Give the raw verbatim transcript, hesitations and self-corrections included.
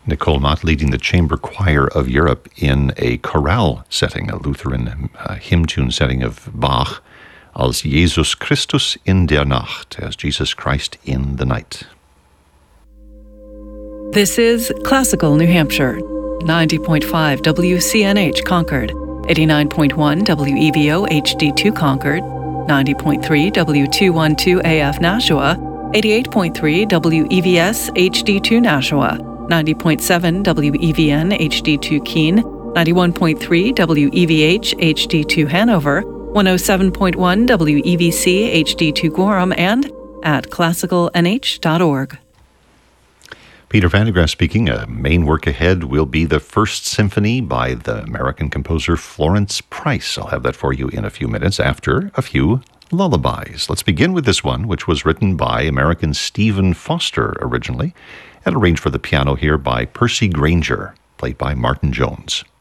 Nicole Mott leading the Chamber Choir of Europe in a chorale setting, a Lutheran uh, hymn tune setting of Bach, als Jesus Christus in der Nacht, as Jesus Christ in the night. This is Classical New Hampshire, ninety point five W C N H Concord, eighty-nine point one W E V O H D two Concord, ninety point three W two twelve A F Nashua, eighty-eight point three W E V S H D two Nashua, ninety point seven W E V N H D two Keene, ninety-one point three W E V H H D two Hanover, one oh seven point one W E V C H D two Gorham, and at classical n h dot org. Peter Van de Graaff speaking. A main work ahead will be the First Symphony by the American composer Florence Price. I'll have that for you in a few minutes after a few lullabies. Let's begin with this one, which was written by American Stephen Foster originally, and arranged for the piano here by Percy Grainger, played by Martin Jones.